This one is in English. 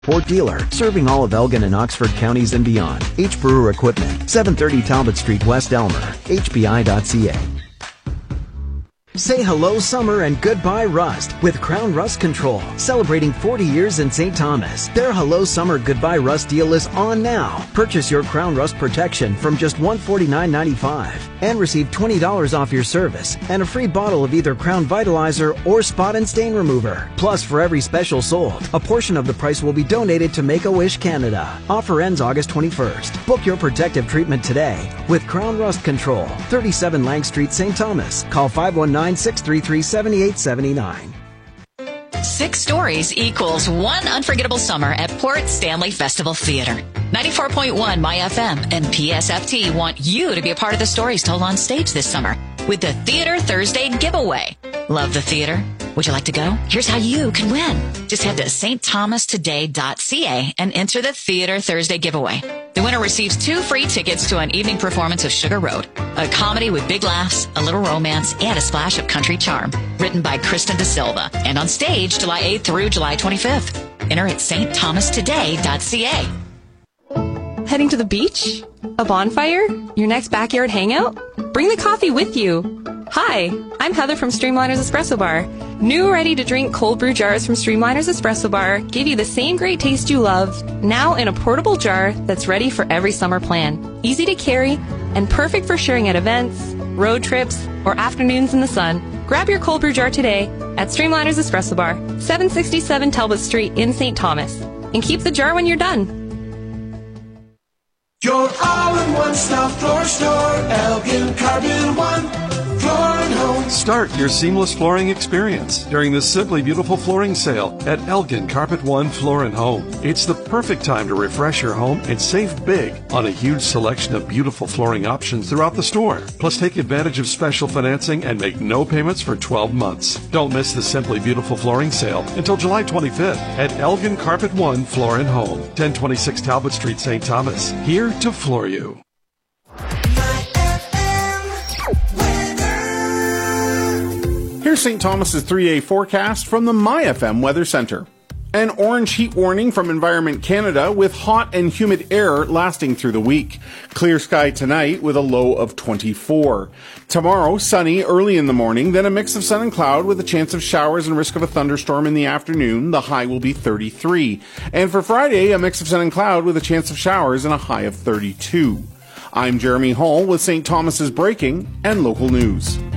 Ford dealer, serving all of Elgin and Oxford counties and beyond. H. Brewer Equipment, 730 Talbot Street, West Elmer, hbi.ca. Say hello summer and goodbye rust with Crown Rust Control. Celebrating 40 years in St. Thomas. Their hello summer goodbye rust deal is on now. Purchase your Crown Rust protection from just $149.95 and receive $20 off your service and a free bottle of either Crown Vitalizer or Spot and Stain Remover. Plus, for every special sold, a portion of the price will be donated to Make-A-Wish Canada. Offer ends August 21st. Book your protective treatment today with Crown Rust Control, 37 Lang Street, St. Thomas. Call 519-633-7879. 6 stories equals one unforgettable summer at Port Stanley Festival Theater. 94.1 My FM and PSFT want you to be a part of the stories told on stage this summer with the Theater Thursday giveaway. Love the theater? Would you like to go? Here's how you can win. Just head to stthomastoday.ca and enter the Theater Thursday giveaway. The winner receives 2 free tickets to an evening performance of Sugar Road, a comedy with big laughs, a little romance, and a splash of country charm. Written by Kristen De Silva and on stage July 8th through July 25th. Enter at stthomastoday.ca. Heading to the beach? A bonfire? Your next backyard hangout? Bring the coffee with you. Hi, I'm Heather from Streamliners Espresso Bar. New ready-to-drink cold brew jars from Streamliners Espresso Bar give you the same great taste you love, now in a portable jar that's ready for every summer plan. Easy to carry and perfect for sharing at events, road trips, or afternoons in the sun. Grab your cold brew jar today at Streamliners Espresso Bar, 767 Talbot Street in St. Thomas. And keep the jar when you're done. Your all-in-one stop floor store, Elgin Carpet One, Floor and Home. Start your seamless flooring experience during the Simply Beautiful Flooring Sale at Elgin Carpet One Floor and Home. It's the perfect time to refresh your home and save big on a huge selection of beautiful flooring options throughout the store. Plus, take advantage of special financing and make no payments for 12 months. Don't miss the Simply Beautiful Flooring Sale until July 25th at Elgin Carpet One Floor and Home, 1026 Talbot Street, St. Thomas. Here to floor you. Here's St. Thomas's 3-day forecast from the MyFM Weather Center. An orange heat warning from Environment Canada with hot and humid air lasting through the week. Clear sky tonight with a low of 24. Tomorrow, sunny early in the morning, then a mix of sun and cloud with a chance of showers and risk of a thunderstorm in the afternoon. The high will be 33. And for Friday, a mix of sun and cloud with a chance of showers and a high of 32. I'm Jeremy Hall with St. Thomas's breaking and local news.